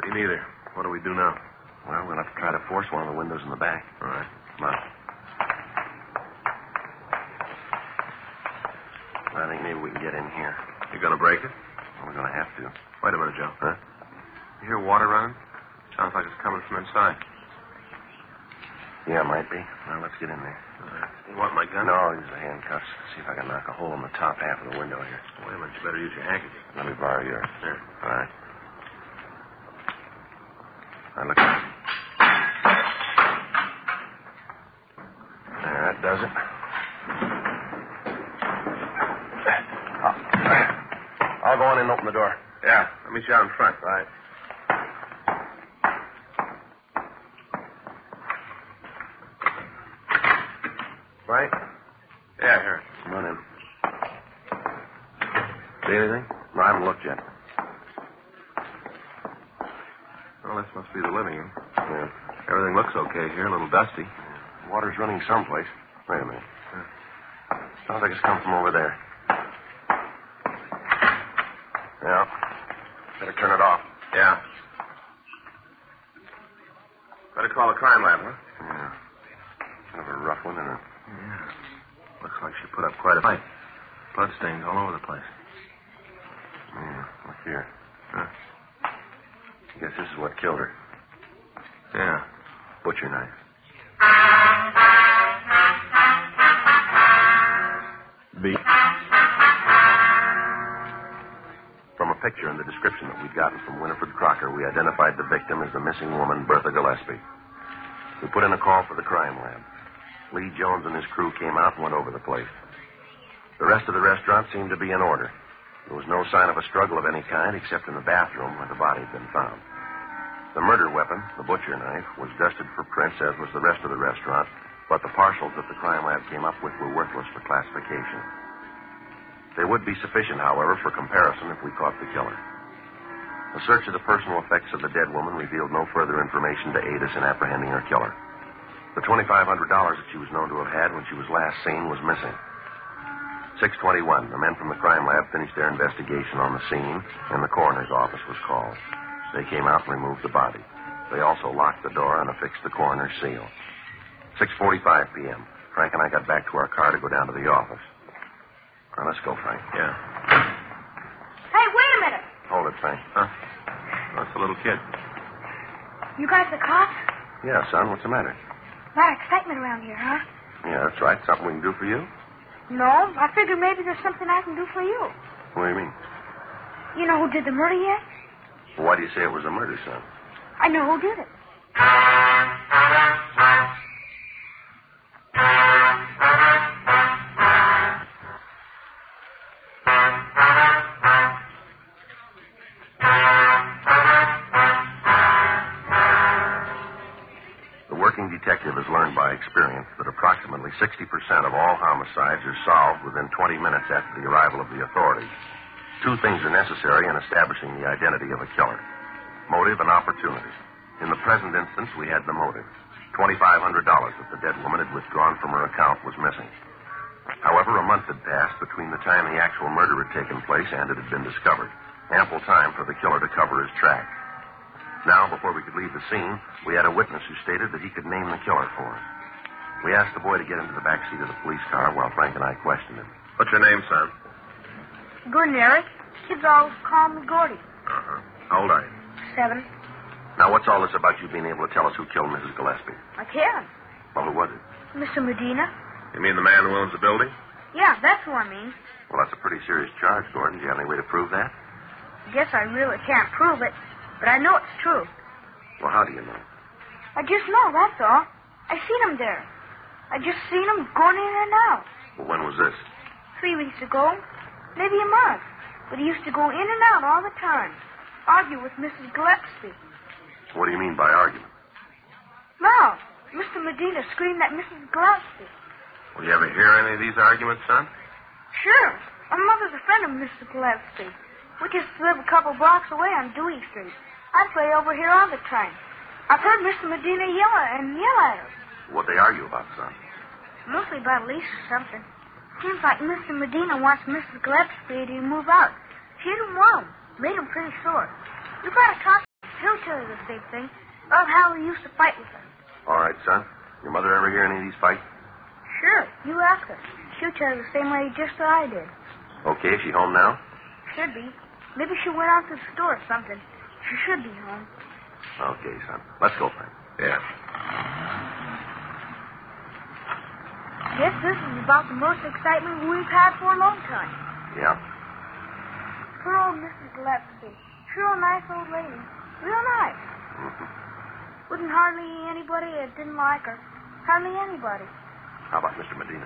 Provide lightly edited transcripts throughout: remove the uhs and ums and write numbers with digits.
Me neither. What do we do now? Well, we'll have to try to force one of the windows in the back. All right. Come on. I think maybe we can get in here. You gonna break it? Well, we're going to have to. Wait a minute, Joe. Huh? You hear water running? Sounds like it's coming from inside. Yeah, might be. Well, let's get in there. You want my gun? No, I'll use the handcuffs. See if I can knock a hole in the top half of the window here. Wait a minute. You better use your handkerchief. Let me borrow yours. Here. All right. Now, look. There, that does it. I'll go in and open the door. Yeah. I'll meet you out in front. Right. Right? Yeah, here. Come on in. See anything? No, I haven't looked yet. Well, this must be the living room. Yeah. Everything looks okay here. A little dusty. Water's running someplace. Wait a minute. Sounds like it's come from over there. Yeah. Better turn it off. Yeah. Better call the crime lab, huh? Yeah. Kind of a rough one, isn't it? Yeah. Looks like she put up quite a fight. Blood stains all over the place. Yeah. Look here. Huh? I guess this is what killed her. Yeah. Butcher knife. B. From a picture and the description that we'd gotten from Winifred Crocker, we identified the victim as the missing woman, Bertha Gillespie. We put in a call for the crime lab. Lee Jones and his crew came out and went over the place. The rest of the restaurant seemed to be in order. There was no sign of a struggle of any kind except in the bathroom where the body had been found. The murder weapon, the butcher knife, was dusted for prints, as was the rest of the restaurant, but the partials that the crime lab came up with were worthless for classification. They would be sufficient, however, for comparison if we caught the killer. A search of the personal effects of the dead woman revealed no further information to aid us in apprehending her killer. The $2,500 that she was known to have had when she was last seen was missing. 6:21, the men from the crime lab finished their investigation on the scene, and the coroner's office was called. They came out and removed the body. They also locked the door and affixed the coroner's seal. 6:45 p.m. Frank and I got back to our car to go down to the office. Now, let's go, Frank. Yeah. Hey, wait a minute. Hold it, Frank. Huh? That's the little kid. You guys the cops? Yeah, son, what's the matter? A lot of excitement around here, huh? Yeah, that's right. Something we can do for you? No, I figured maybe there's something I can do for you. What do you mean? You know who did the murder yet? Well, why do you say it was a murder, son? I know who did it. Detective has learned by experience that approximately 60% of all homicides are solved within 20 minutes after the arrival of the authorities. Two things are necessary in establishing the identity of a killer: motive and opportunity. In the present instance, we had the motive. $2,500 that the dead woman had withdrawn from her account was missing. However, a month had passed between the time the actual murder had taken place and it had been discovered. Ample time for the killer to cover his tracks. Now, before we could leave the scene, we had a witness who stated that he could name the killer for us. We asked the boy to get into the back seat of the police car while Frank and I questioned him. What's your name, son? Gordon Eric. Kids always call me Gordy. Uh-huh. How old are you? 7. Now, what's all this about you being able to tell us who killed Mrs. Gillespie? I can. Well, who was it? Mr. Medina. You mean the man who owns the building? Yeah, that's who I mean. Well, that's a pretty serious charge, Gordon. Do you have any way to prove that? Guess I really can't prove it, but I know it's true. Well, how do you know? I just know, that's all. I seen him there. I just seen him going in and out. Well, when was this? 3 weeks ago. Maybe a month. But he used to go in and out all the time. Argue with Mrs. Gillespie. What do you mean by argument? No. Mr. Medina screamed at Mrs. Gillespie. Will you ever hear any of these arguments, son? Sure. My mother's a friend of Mr. Gillespie. We just live a couple blocks away on Dewey Street. I play over here all the time. I've heard Mr. Medina yell at him. What'd they argue about, son? Mostly about a lease or something. Seems like Mr. Medina wants Mrs. Gillespie to move out. She didn't want him. Made him pretty sore. You gotta talk to him. He'll tell you the same thing about how he used to fight with her. All right, son. Your mother ever hear any of these fights? Sure, you ask her. She'll tell you the same way just as I did. Okay, is she home now? Should be. Maybe she went out to the store or something. She should be home. Okay, son. Let's go, Frank. Yeah. Guess this is about the most excitement we've had for a long time. Yeah. Poor old Mrs. Gillespie. Sure a nice old lady. Real nice. Mm-hmm. Wouldn't hardly anybody that didn't like her. Hardly anybody. How about Mr. Medina?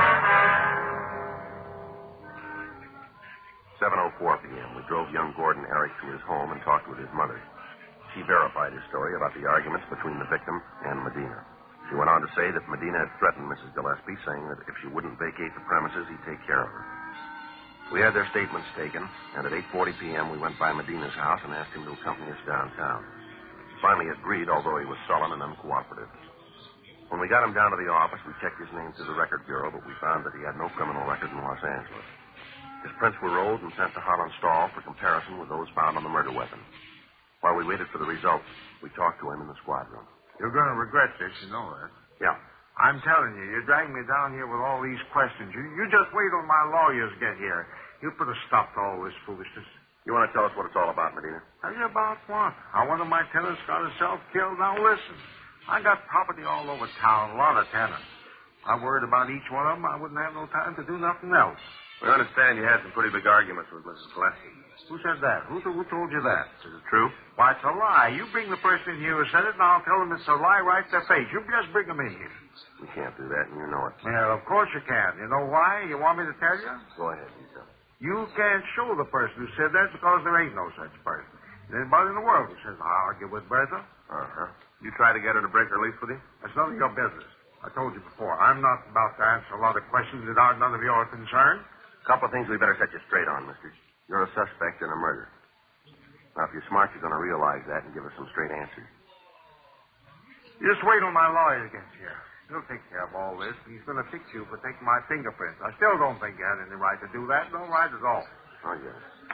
7:04 p.m. We drove young Gordon Eric to his home and talked with his mother. She verified his story about the arguments between the victim and Medina. She went on to say that Medina had threatened Mrs. Gillespie, saying that if she wouldn't vacate the premises, he'd take care of her. We had their statements taken, and at 8:40 p.m. we went by Medina's house and asked him to accompany us downtown. He finally agreed, although he was sullen and uncooperative. When we got him down to the office, we checked his name through the record bureau, but we found that he had no criminal record in Los Angeles. His prints were rolled and sent to Holland Stahl for comparison with those found on the murder weapon. While we waited for the results, we talked to him in the squad room. You're going to regret this, you know that. Yeah. I'm telling you, you're dragging me down here with all these questions. You just wait till my lawyers get here. You put a stop to all this foolishness. You want to tell us what it's all about, Medina? Tell you about what? How one of my tenants got himself killed. Now listen, I got property all over town, a lot of tenants. I worried about each one of them. I wouldn't have no time to do nothing else. We understand you had some pretty big arguments with Mrs. Gillespie. Who said that? Who told you that? Is it true? Why, it's a lie. You bring the person in here who said it, and I'll tell them it's a lie right to their face. You just bring them in here. We can't do that, and you know it. Well, of course you can. You know why? You want me to tell you? Go ahead, you tell. You can't show the person who said that because there ain't no such person. There's anybody in the world who says, I'll argue with Bertha. Uh-huh. You try to get her to break her lease with you? That's none of your business. I told you before, I'm not about to answer a lot of questions that aren't none of your concern. A couple of things we better set you straight on, mister. You're a suspect in a murder. Now, if you're smart, you're going to realize that and give us some straight answers. You just wait till my lawyer gets here. He'll take care of all this. He's going to fix you for taking my fingerprints. I still don't think you had any right to do that. No right at all. Oh, yes.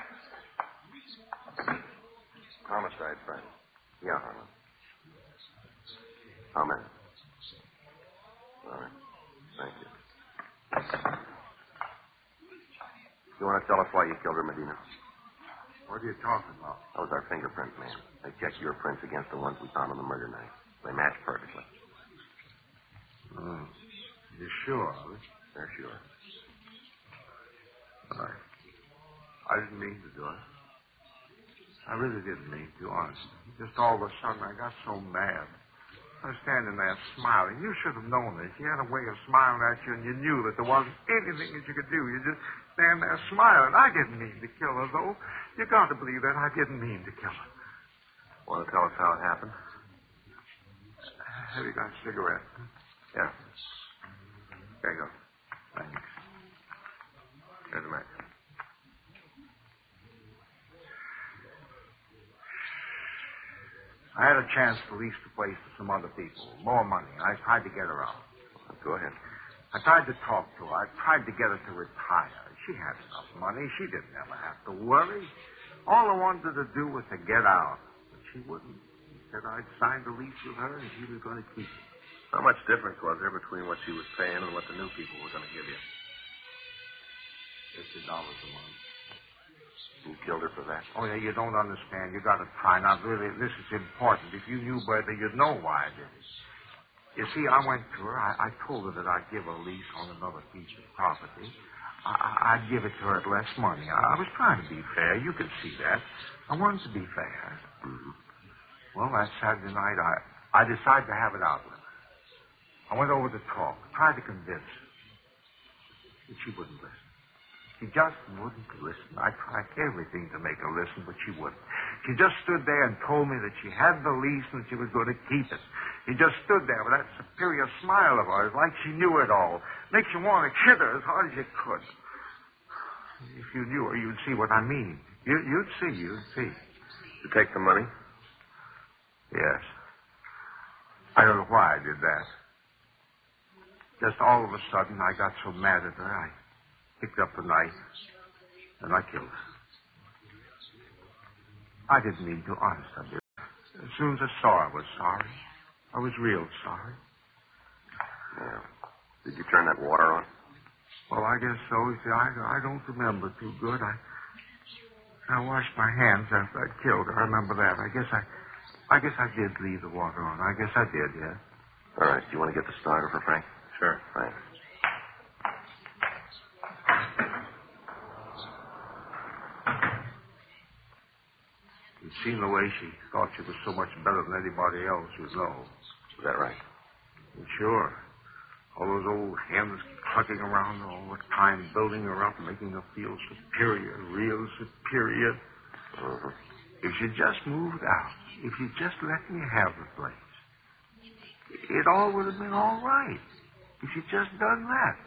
Homicide, Frank. Yeah, Harlan. How many? All right. Thank you. You want to tell us why you killed her, Medina? What are you talking about? That was our fingerprint man. They checked your prints against the ones we found on the murder night. They match perfectly. Oh. You sure, Ollie? They're sure. I didn't mean to do it. I really didn't mean to, honestly. Just all of a sudden, I got so mad. I was standing there smiling. You should have known this. She had a way of smiling at you, and you knew that there wasn't anything that you could do. You just stand there smiling. I didn't mean to kill her, though. You got to believe that I didn't mean to kill her. Want to tell us how it happened? Have you got a cigarette? Yeah. There you go. Thanks. Here's a match. I had a chance to lease the place to some other people. More money. I tried to get her out. Go ahead. I tried to talk to her. I tried to get her to retire. She had enough money. She didn't ever have to worry. All I wanted to do was to get out. But she wouldn't. She said I'd signed the lease with her and she was going to keep it. How much difference was there between what she was paying and what the new people were going to give you? $50 a month. You killed her for that? Oh, yeah, you don't understand. You got to try. Now, really, this is important. If you knew Bertha, you'd know why I did it. You see, I went to her. I told her that I'd give her a lease on another piece of property. I'd give it to her at less money. I was trying to be fair. You can see that. I wanted to be fair. Mm-hmm. Well, that Saturday night, I decided to have it out with her. I went over to talk, tried to convince her. But she wouldn't listen. She just wouldn't listen. I tried everything to make her listen, but she wouldn't. She just stood there and told me that she had the lease and she was going to keep it. She just stood there with that superior smile of hers, like she knew it all. Makes you want to hit her as hard as you could. If you knew her, you'd see what I mean. You'd see. You take the money? Yes. I don't know why I did that. Just all of a sudden, I got so mad at her, I picked up the knife, and I killed her. I didn't mean to, honest, I did. soon as I saw her, I was sorry. I was real sorry. Yeah. Did you turn that water on? Well, I guess so. You see, I don't remember too good. I washed my hands after I killed her. I remember that. I guess I did leave the water on. I guess I did, yeah. All right. Do you want to get the starter for Frank? Sure. Thanks. You'd seen the way she thought she was so much better than anybody else you know. Is that right? And sure. All those old hens clucking around all the time, building her up, making her feel superior, real superior. Mm-hmm. If she just moved out, if she just let me have the place, it all would have been all right. If she just done that.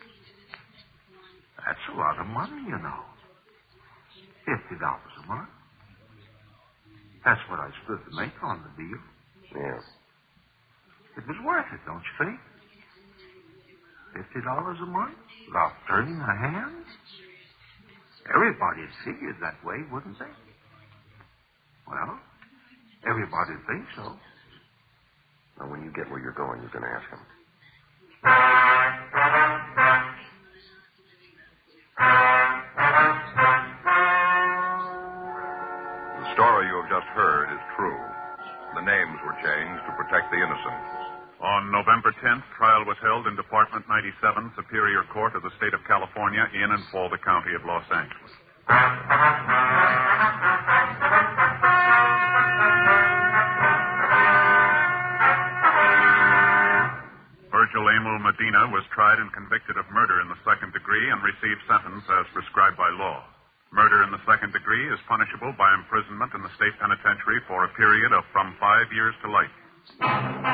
That's a lot of money, you know. $50 a month. That's what I stood to make on the deal. Yeah. It was worth it, don't you think? $50 a month without turning a hand? Everybody'd figured that way, wouldn't they? Well, everybody'd think so. Now, when you get where you're going, you can ask him. The story you have just heard is true. The names were changed to protect the innocent. On November 10th, trial was held in Department 97, Superior Court of the State of California, in and for the County of Los Angeles. Virgil Emil Medina was tried and convicted of murder in the second degree and received sentence as prescribed by law. Murder in the second degree is punishable by imprisonment in the state penitentiary for a period of from 5 years to life.